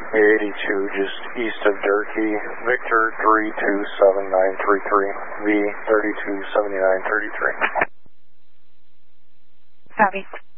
V82, just east of Durkee, Victor 327933, V327933. Copy.